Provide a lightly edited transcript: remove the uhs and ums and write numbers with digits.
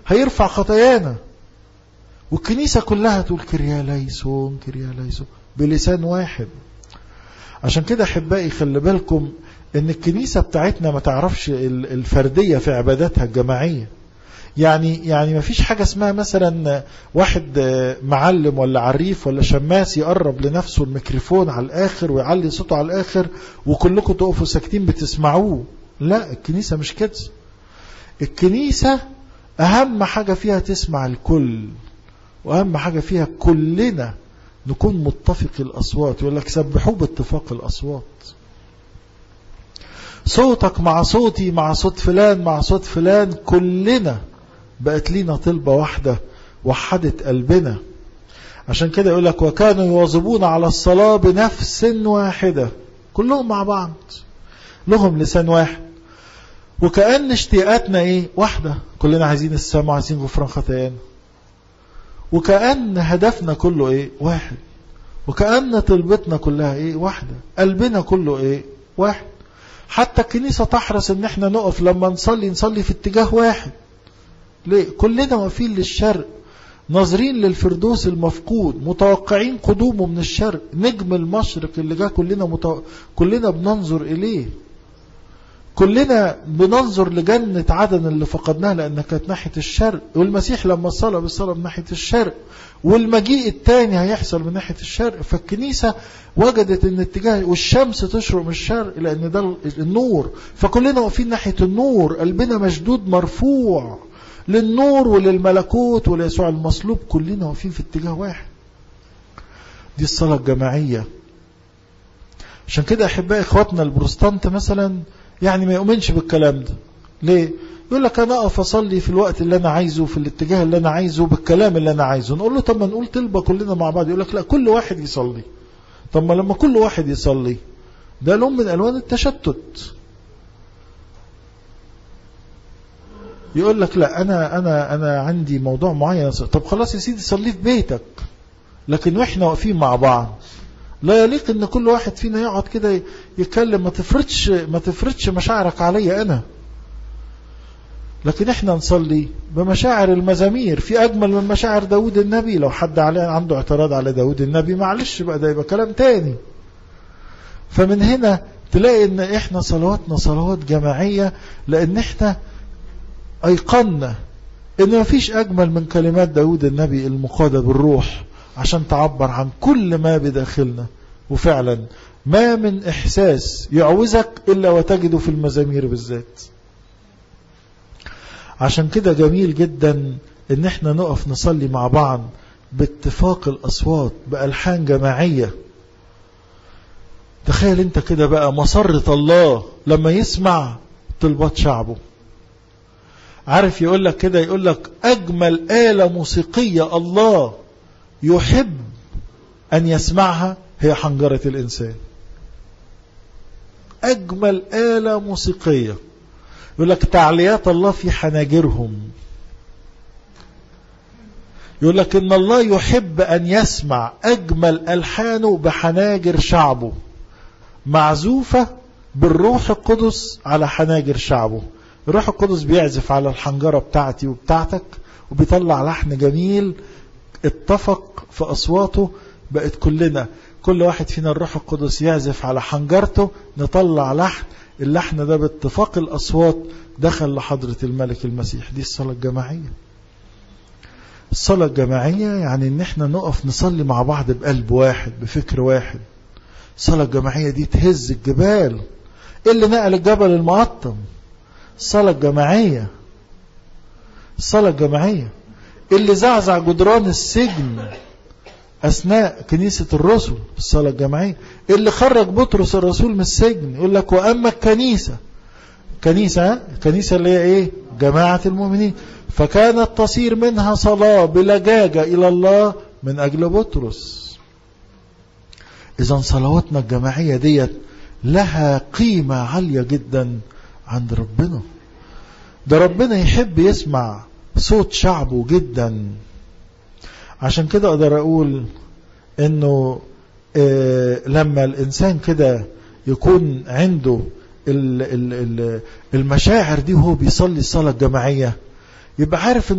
هيرفع خطايانا. والكنيسة كلها تقول كرياليسون كرياليسون بلسان واحد. عشان كده أحبائي خلي بالكم ان الكنيسة بتاعتنا ما تعرفش الفردية في عباداتها الجماعية. يعني ما فيش حاجة اسمها مثلا واحد معلم ولا عريف ولا شماس يقرب لنفسه الميكروفون على الآخر ويعلي صوته على الآخر وكلكم تقفوا ساكتين بتسمعوه. لا، الكنيسة مش كده. الكنيسة أهم حاجة فيها تسمع الكل، وأهم حاجة فيها كلنا نكون متفق الأصوات. يقول لك سبحوه باتفاق الأصوات، صوتك مع صوتي مع صوت فلان مع صوت فلان، كلنا بقت لينا طلبة واحدة وحدت قلبنا. عشان كده يقول لك وكانوا يواظبون على الصلاة بنفس واحدة، كلهم مع بعض لهم لسان واحد، وكأن اشتياقاتنا واحدة، كلنا عايزين السماء عايزين غفران خطايانا، وكأن هدفنا كله واحد، وكأن طلبتنا كلها واحدة، قلبنا كله واحد. حتى الكنيسة تحرص ان احنا نقف لما نصلي في اتجاه واحد. ليه؟ كلنا واقفين للشرق، ناظرين للفردوس المفقود، متوقعين قدومه من الشرق، نجم المشرق اللي جاء كلنا بننظر اليه، كلنا بننظر لجنة عدن اللي فقدناها لأنها كانت ناحية الشرق، والمسيح لما صلى بالصلاة من ناحية الشرق، والمجيء الثاني هيحصل من ناحية الشرق. فالكنيسة وجدت ان اتجاه، والشمس تشرق من الشرق لأن ده النور، فكلنا واقفين ناحية النور، قلبنا مشدود مرفوع للنور وللملكوت وليسوع المصلوب، كلنا واقفين في اتجاه واحد. دي الصلاة الجماعية. عشان كده أحبائي إخواتنا البروتستانت مثلا ما يؤمنش بالكلام ده. ليه؟ يقول لك أنا أقف أصلي في الوقت اللي أنا عايزه في الاتجاه اللي أنا عايزه بالكلام اللي أنا عايزه. نقول له طب ما نقول طلبة كلنا مع بعض. يقول لك لا، كل واحد يصلي. طب ما لما كل واحد يصلي ده لون من ألوان التشتت. يقول لك لا، أنا عندي موضوع معين. طب خلاص يا سيدي صلي في بيتك، لكن وإحنا واقفين مع بعض لا يليق ان كل واحد فينا يقعد كده يتكلم. ما تفرضش مشاعرك علي انا، لكن احنا نصلي بمشاعر المزامير. في اجمل من مشاعر داود النبي. لو حد عنده اعتراض على داود النبي معلش بقى، ده يبقى كلام تاني. فمن هنا تلاقي ان احنا صلواتنا صلوات جماعية، لان احنا ايقنا ان ما فيش اجمل من كلمات داود النبي المقادة بالروح عشان تعبر عن كل ما بداخلنا. وفعلا ما من إحساس يعوزك إلا وتجده في المزامير بالذات. عشان كده جميل جدا إن احنا نقف نصلي مع بعض باتفاق الأصوات بألحان جماعية. تخيل انت كده بقى مسرة الله لما يسمع طلبات شعبه. عارف يقول لك كده، يقول لك أجمل آلة موسيقية الله يحب أن يسمعها هي حنجرة الإنسان. أجمل آلة موسيقية. يقول لك تعليات الله في حناجرهم. يقول لك إن الله يحب أن يسمع أجمل ألحانه بحناجر شعبه، معزوفة بالروح القدس على حناجر شعبه. الروح القدس بيعزف على الحنجرة بتاعتي وبتاعتك، وبيطلع لحن جميل اتفق في أصواته. بقت كل واحد فينا الروح القدس يعزف على حنجرته، نطلع لحن. اللحن ده باتفاق الأصوات دخل لحضرة الملك المسيح. دي الصلاة الجماعية. الصلاة الجماعية يعني ان احنا نقف نصلي مع بعض بقلب واحد بفكر واحد. الصلاة الجماعية دي تهز الجبال. اللي نقل الجبل المقطم الصلاة الجماعية. الصلاة الجماعية اللي زعزع جدران السجن أثناء كنيسة الرسل الصلاة الجماعية. اللي خرج بطرس الرسول من السجن. يقول لك وأما الكنيسة اللي هي جماعة المؤمنين، فكانت تصير منها صلاة بلجاجة إلى الله من أجل بطرس. إذن صلواتنا الجماعية ديت لها قيمة عالية جدا عند ربنا. ده ربنا يحب يسمع صوت شعبه جدا. عشان كده أقدر أقول إنه لما الإنسان كده يكون عنده المشاعر دي وهو بيصلي الصلاة الجماعية، يبقى عارف